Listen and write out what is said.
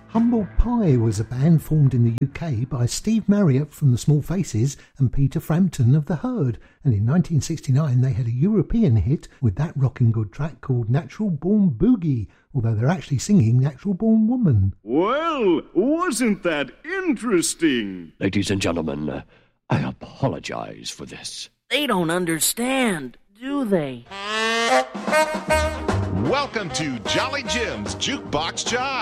Humble Pie was a band formed in the UK by Steve Marriott from the Small Faces and Peter Frampton of The Herd, and in 1969 they had a European hit with that rockin' good track called Natural Born Boogie, although they're actually singing Natural Born Woman. Well, wasn't that interesting? Ladies and gentlemen, I apologize for this. They don't understand, do they? Welcome to Jolly Jim's Jukebox Jive.